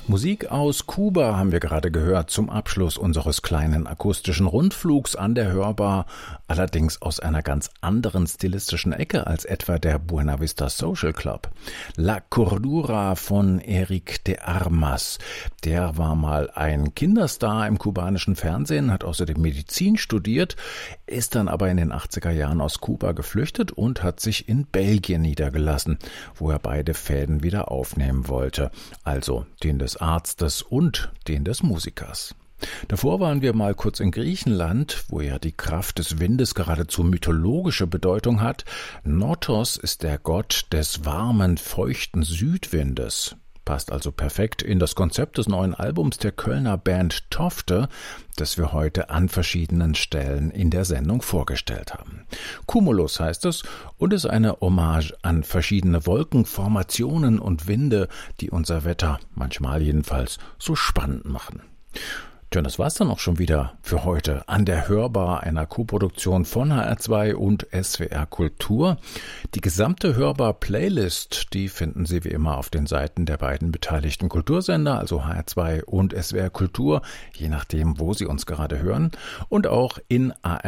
Musik aus Kuba haben wir gerade gehört zum Abschluss unseres kleinen akustischen Rundflugs an der Hörbar, allerdings aus einer ganz anderen stilistischen Ecke als etwa der Buena Vista Social Club. La Cordura von Eric de Armas. Der war mal ein Kinderstar im kubanischen Fernsehen, hat außerdem Medizin studiert, ist dann aber in den 80er Jahren aus Kuba geflüchtet und hat sich in Belgien niedergelassen, wo er beide Fäden wieder aufnehmen wollte, also den des Arztes und den des Musikers. Davor waren wir mal kurz in Griechenland, wo ja die Kraft des Windes geradezu mythologische Bedeutung hat. Notos ist der Gott des warmen, feuchten Südwindes. Passt also perfekt in das Konzept des neuen Albums der Kölner Band Tofte, das wir heute an verschiedenen Stellen in der Sendung vorgestellt haben. Cumulus heißt es und ist eine Hommage an verschiedene Wolkenformationen und Winde, die unser Wetter, manchmal jedenfalls, so spannend machen. Tja, das war's dann auch schon wieder für heute an der Hörbar, einer Koproduktion von HR2 und SWR Kultur. Die gesamte Hörbar-Playlist, die finden Sie wie immer auf den Seiten der beiden beteiligten Kultursender, also HR2 und SWR Kultur, je nachdem, wo Sie uns gerade hören, und auch in ARD